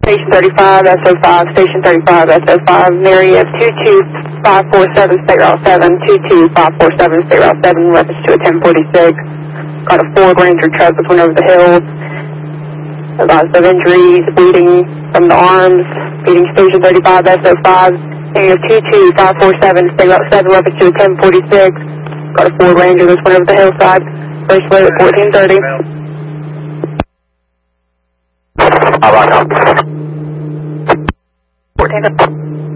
Station 35, SO5, Station 35, SO5, Mary F22547, State Route 7, 22547, State Route 7, reference to a 1046. Got a Ford Ranger truck that went over the hills. Lots of injuries, bleeding from the arms, feeding Station 35, SO5, Mary F22547, State Route 7, reference to a 1046. Got a Ford Ranger that went over the hillside. First load at 1430. How about now? 1430.